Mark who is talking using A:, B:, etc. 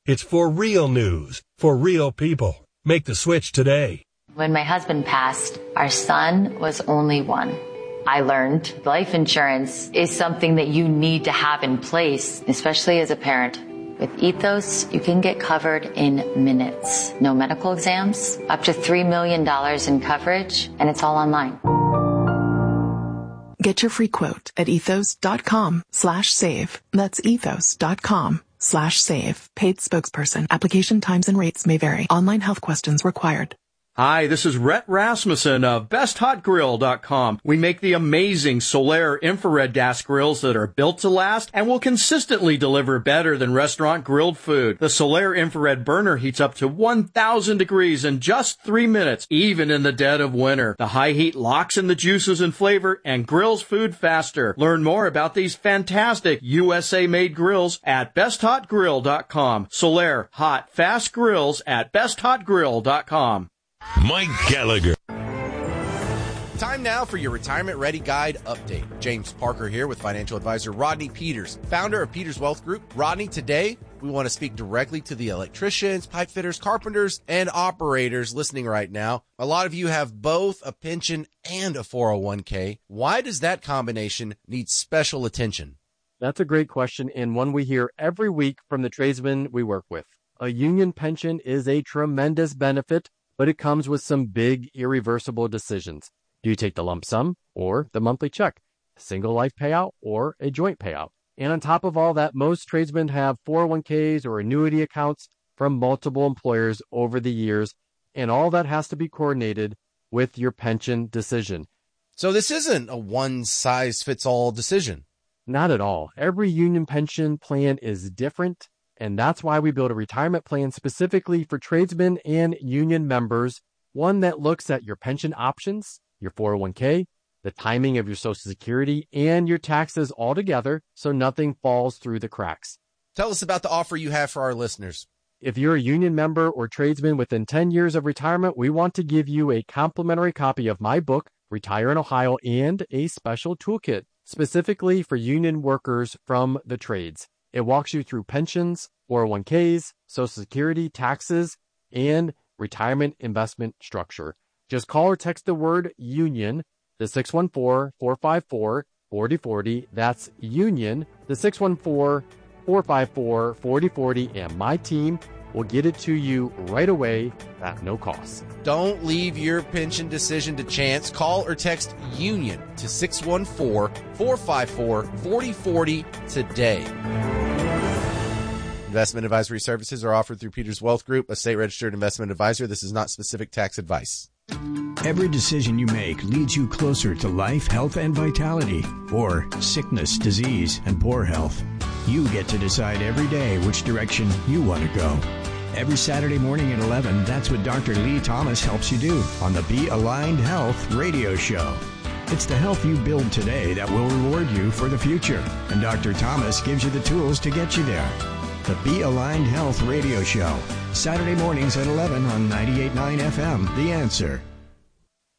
A: It's for real news, for real people. Make the switch today.
B: When my husband passed, our son was only one. I learned life insurance is something that you need to have in place, especially as a parent. With Ethos, you can get covered in minutes. No medical exams, up to $3 million in coverage, and it's all online.
C: Get your free quote at ethos.com/save. That's ethos.com/save. Paid spokesperson. Application times and rates may vary. Online health questions required.
D: Hi, this is Rhett Rasmussen of BestHotGrill.com. We make the amazing Solaire infrared gas grills that are built to last and will consistently deliver better than restaurant grilled food. The Solaire infrared burner heats up to 1,000 degrees in just 3 minutes, even in the dead of winter. The high heat locks in the juices and flavor and grills food faster. Learn more about these fantastic USA-made grills at BestHotGrill.com. Solaire, hot, fast grills at BestHotGrill.com.
E: Mike Gallagher.
F: Time now for your Retirement Ready Guide update. James Parker here with financial advisor Rodney Peters, founder of Peters Wealth Group. Rodney, today we want to speak directly to the electricians, pipe fitters, carpenters, and operators listening right now. A lot of you have both a pension and a 401k. Why does that combination need special attention?
G: That's a great question, and one we hear every week from the tradesmen we work with. A union pension is a tremendous benefit, but it comes with some big, irreversible decisions. Do you take the lump sum or the monthly check, a single life payout or a joint payout? And on top of all that, most tradesmen have 401ks or annuity accounts from multiple employers over the years, and all that has to be coordinated with your pension decision.
F: So this isn't a one-size-fits-all decision.
G: Not at all. Every union pension plan is different. And that's why we build a retirement plan specifically for tradesmen and union members, one that looks at your pension options, your 401k, the timing of your Social Security, and your taxes all together so nothing falls through the cracks.
F: Tell us about the offer you have for our listeners.
G: If you're a union member or tradesman within 10 years of retirement, we want to give you a complimentary copy of my book, Retire in Ohio, and a special toolkit specifically for union workers from the trades. It walks you through pensions, 401ks, Social Security, taxes, and retirement investment structure. Just call or text the word union, the 614-454-4040. That's union, the 614-454-4040. And my team will get it to you right away at no cost.
F: Don't leave your pension decision to chance. Call or text union to 614-454-4040 today. Investment advisory services are offered through Peters Wealth Group, a state-registered investment advisor. This is not specific tax advice.
H: Every decision you make leads you closer to life, health, and vitality, or sickness, disease, and poor health. You get to decide every day which direction you want to go. Every Saturday morning at 11, that's what Dr. Lee Thomas helps you do on the Be Aligned Health radio show. It's the health you build today that will reward you for the future, and Dr. Thomas gives you the tools to get you there. The Be Aligned Health radio show, Saturday mornings at 11 on 98.9 FM, The Answer.